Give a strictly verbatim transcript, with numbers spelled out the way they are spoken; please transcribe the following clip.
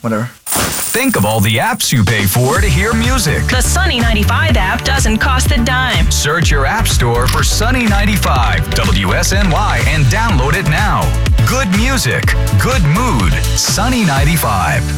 whatever. Think of all the apps you pay for to hear music. The Sunny ninety-five app doesn't cost a dime. Search your app store for Sunny ninety-five W S N Y and download it now. Good music, good mood, Sunny ninety-five.